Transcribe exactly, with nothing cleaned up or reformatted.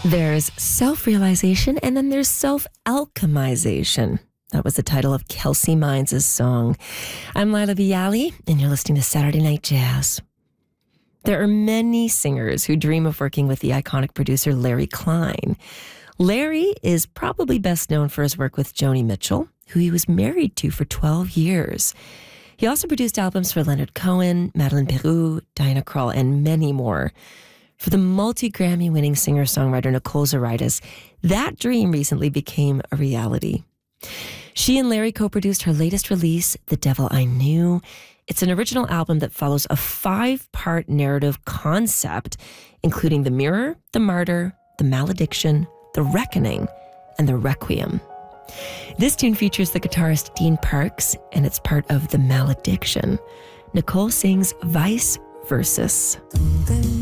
There's self-realization, and then there's self-alchemization. That was the title of Kelsey Mines' song. I'm Lila Viali, and you're listening to Saturday Night Jazz. There are many singers who dream of working with the iconic producer Larry Klein. Larry is probably best known for his work with Joni Mitchell, who he was married to for twelve years. He also produced albums for Leonard Cohen, Madeleine Peyroux, Diana Krall, and many more. For the multi-Grammy-winning singer-songwriter Nicole Zaritis, that dream recently became a reality. She and Larry co-produced her latest release, The Devil I Knew. It's an original album that follows a five-part narrative concept, including The Mirror, The Martyr, The Malediction, The Reckoning, and The Requiem. This tune features the guitarist Dean Parks, and it's part of The Malediction. Nicole sings Vice Versus.